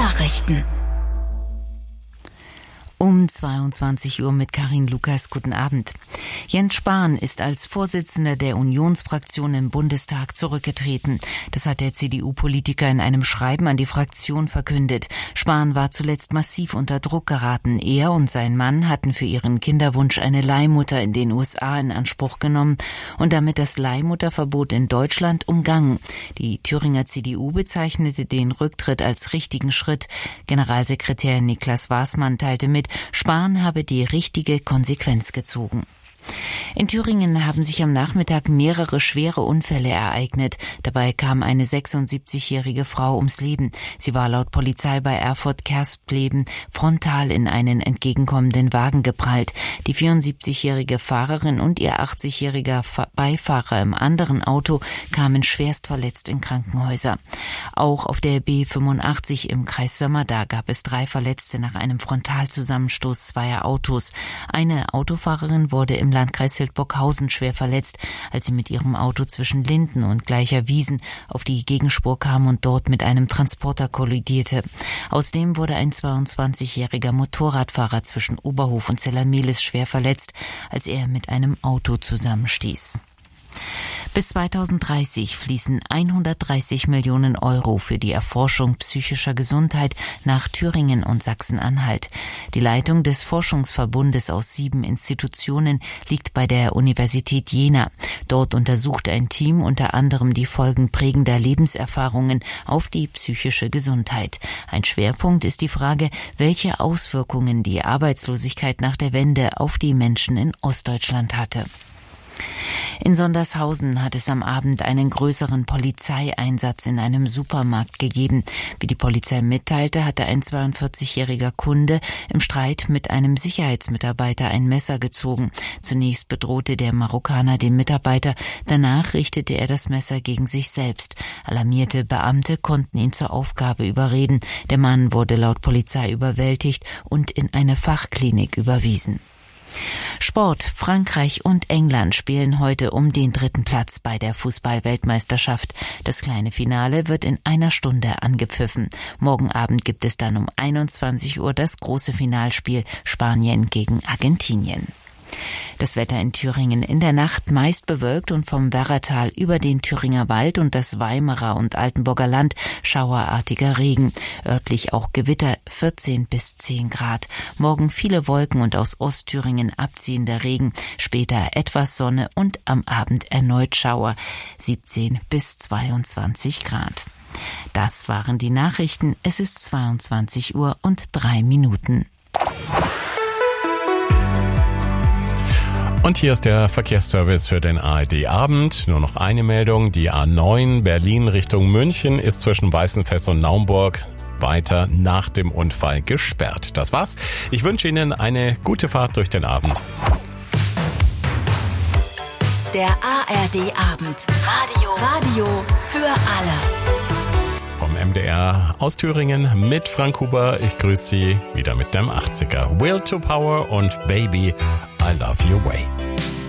Nachrichten. Um 22 Uhr mit Karin Lukas. Guten Abend. Jens Spahn ist als Vorsitzender der Unionsfraktion im Bundestag zurückgetreten. Das hat der CDU-Politiker in einem Schreiben an die Fraktion verkündet. Spahn war zuletzt massiv unter Druck geraten. Er und sein Mann hatten für ihren Kinderwunsch eine Leihmutter in den USA in Anspruch genommen und damit das Leihmutterverbot in Deutschland umgangen. Die Thüringer CDU bezeichnete den Rücktritt als richtigen Schritt. Generalsekretär Niklas Waßmann teilte mit, Spahn habe die richtige Konsequenz gezogen. In Thüringen haben sich am Nachmittag mehrere schwere Unfälle ereignet. Dabei kam eine 76-jährige Frau ums Leben. Sie war laut Polizei bei Erfurt-Kerspleben frontal in einen entgegenkommenden Wagen geprallt. Die 74-jährige Fahrerin und ihr 80-jähriger Beifahrer im anderen Auto kamen schwerst verletzt in Krankenhäuser. Auch auf der B85 im Kreis Sömmerda gab es 3 Verletzte nach einem Frontalzusammenstoß zweier Autos. Eine Autofahrerin wurde im Landkreis Hildburghausen schwer verletzt, als sie mit ihrem Auto zwischen Linden und Gleicherwiesen auf die Gegenspur kam und dort mit einem Transporter kollidierte. Außerdem wurde ein 22-jähriger Motorradfahrer zwischen Oberhof und Zellermehlis schwer verletzt, als er mit einem Auto zusammenstieß. Bis 2030 fließen 130 Millionen Euro für die Erforschung psychischer Gesundheit nach Thüringen und Sachsen-Anhalt. Die Leitung des Forschungsverbundes aus 7 Institutionen liegt bei der Universität Jena. Dort untersucht ein Team unter anderem die Folgen prägender Lebenserfahrungen auf die psychische Gesundheit. Ein Schwerpunkt ist die Frage, welche Auswirkungen die Arbeitslosigkeit nach der Wende auf die Menschen in Ostdeutschland hatte. In Sondershausen hat es am Abend einen größeren Polizeieinsatz in einem Supermarkt gegeben. Wie die Polizei mitteilte, hatte ein 42-jähriger Kunde im Streit mit einem Sicherheitsmitarbeiter ein Messer gezogen. Zunächst bedrohte der Marokkaner den Mitarbeiter, danach richtete er das Messer gegen sich selbst. Alarmierte Beamte konnten ihn zur Aufgabe überreden. Der Mann wurde laut Polizei überwältigt und in eine Fachklinik überwiesen. Sport. Frankreich und England spielen heute um den 3. Platz bei der Fußball-Weltmeisterschaft. Das kleine Finale wird in einer Stunde angepfiffen. Morgen Abend gibt es dann um 21 Uhr das große Finalspiel Spanien gegen Argentinien. Das Wetter in Thüringen: in der Nacht meist bewölkt und vom Werratal über den Thüringer Wald und das Weimarer und Altenburger Land schauerartiger Regen. Örtlich auch Gewitter, 14 bis 10 Grad. Morgen viele Wolken und aus Ostthüringen abziehender Regen. Später etwas Sonne und am Abend erneut Schauer, 17 bis 22 Grad. Das waren die Nachrichten. Es ist 22 Uhr und 3 Minuten. Und hier ist der Verkehrsservice für den ARD-Abend. Nur noch eine Meldung. Die A9 Berlin Richtung München ist zwischen Weißenfels und Naumburg weiter nach dem Unfall gesperrt. Das war's. Ich wünsche Ihnen eine gute Fahrt durch den Abend. Der ARD-Abend. Radio für alle. Vom MDR aus Thüringen mit Frank Huber. Ich grüße Sie wieder mit dem 80er. Will to Power und Baby, I Love Your Way.